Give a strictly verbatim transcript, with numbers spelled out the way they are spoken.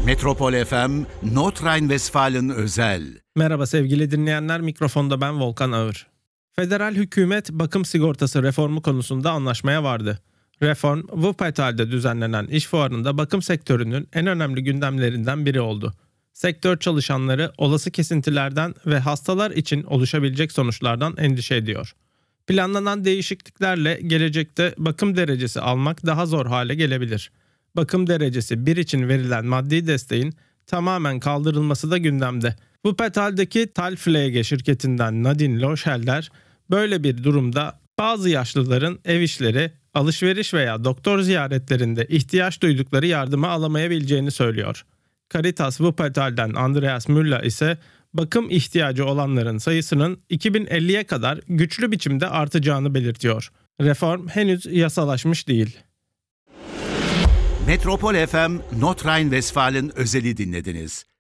Metropol F M, Nordrhein-Westfalen özel. Merhaba sevgili dinleyenler, mikrofonda ben Volkan Ağır. Federal hükümet bakım sigortası reformu konusunda anlaşmaya vardı. Reform, Wuppertal'de düzenlenen iş fuarında bakım sektörünün en önemli gündemlerinden biri oldu. Sektör çalışanları olası kesintilerden ve hastalar için oluşabilecek sonuçlardan endişe ediyor. Planlanan değişikliklerle gelecekte bakım derecesi almak daha zor hale gelebilir. Bakım derecesi bir için verilen maddi desteğin tamamen kaldırılması da gündemde. Wuppertal'deki Talpflege şirketinden Nadine Loscheller, böyle bir durumda bazı yaşlıların ev işleri, alışveriş veya doktor ziyaretlerinde ihtiyaç duydukları yardımı alamayabileceğini söylüyor. Caritas Wuppertal'den Andreas Müller ise bakım ihtiyacı olanların sayısının iki bin elliye kadar güçlü biçimde artacağını belirtiyor. Reform henüz yasalaşmış değil. Metropol F M, Nordrhein-Westfalen özeli dinlediniz.